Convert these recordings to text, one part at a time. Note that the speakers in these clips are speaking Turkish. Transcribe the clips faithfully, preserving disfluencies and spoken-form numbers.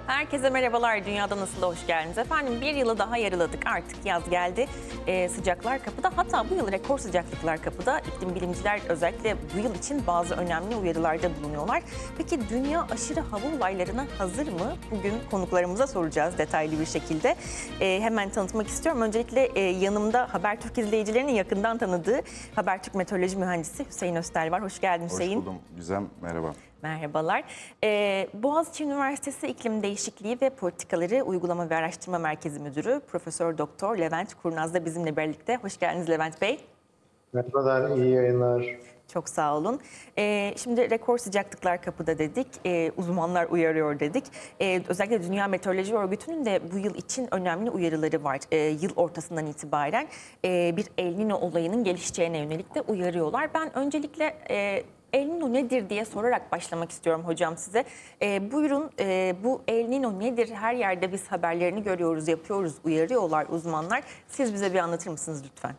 Herkese merhabalar. Dünyada Nasıl'a hoş geldiniz. Efendim bir yılı daha yarıladık. Artık yaz geldi. Ee, sıcaklar kapıda. Hatta bu yıl rekor sıcaklıklar kapıda. İklim bilimciler özellikle bu yıl için bazı önemli uyarılarda bulunuyorlar. Peki dünya aşırı hava olaylarına hazır mı? Bugün konuklarımıza soracağız detaylı bir şekilde. Ee, hemen tanıtmak istiyorum. Öncelikle e, yanımda Habertürk izleyicilerinin yakından tanıdığı Habertürk Meteoroloji Mühendisi Hüseyin Östel var. Hoş geldin Hüseyin. Hoş buldum Gizem, merhaba. Merhabalar. Ee, Boğaziçi Üniversitesi İklim Değişikliği ve Politikaları Uygulama ve Araştırma Merkezi Müdürü Profesör Doktor Levent Kurnaz da bizimle birlikte. Hoş geldiniz Levent Bey. Merhabalar, iyi yayınlar. Çok sağ olun. Ee, şimdi rekor sıcaklıklar kapıda dedik, ee, uzmanlar uyarıyor dedik. Ee, özellikle Dünya Meteoroloji Örgütü'nün de bu yıl için önemli uyarıları var. Ee, yıl ortasından itibaren e, bir El Niño olayının gelişeceğine yönelik de uyarıyorlar. Ben öncelikle e, El Niño nedir diye sorarak başlamak istiyorum hocam size. E, buyurun e, bu El Niño nedir? Her yerde biz haberlerini görüyoruz, yapıyoruz, uyarıyorlar uzmanlar. Siz bize bir anlatır mısınız lütfen?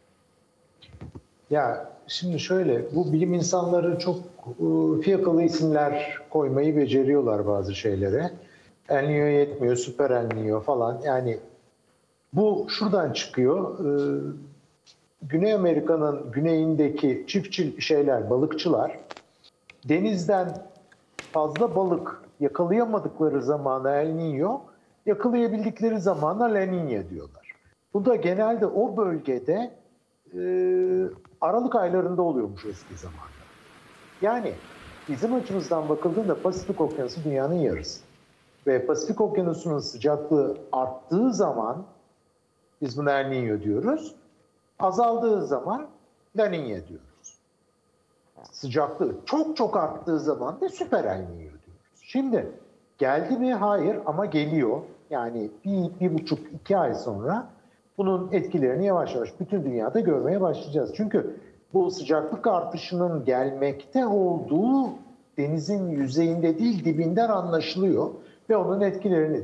Ya şimdi şöyle, bu bilim insanları çok e, fiyakalı isimler koymayı beceriyorlar bazı şeylere. El Niño yetmiyor, Süper El Niño falan. Yani bu şuradan çıkıyor. E, Güney Amerika'nın güneyindeki çiftçi şeyler, balıkçılar denizden fazla balık yakalayamadıkları zamana El Niño, yakalayabildikleri zamana La Niña diyorlar. Bu da genelde o bölgede e, Aralık aylarında oluyormuş eski zamanda. Yani bizim açımızdan bakıldığında Pasifik Okyanusu dünyanın yarısı. Ve Pasifik Okyanusu'nun sıcaklığı arttığı zaman biz buna El Niño diyoruz. Azaldığı zaman La Niña diyoruz. Sıcaklığı çok çok arttığı zaman da Süper El Niño diyoruz. Şimdi geldi mi? Hayır, ama geliyor. Yani bir, bir buçuk, iki ay sonra bunun etkilerini yavaş yavaş bütün dünyada görmeye başlayacağız. Çünkü bu sıcaklık artışının gelmekte olduğu denizin yüzeyinde değil dibinden anlaşılıyor ve onun etkilerini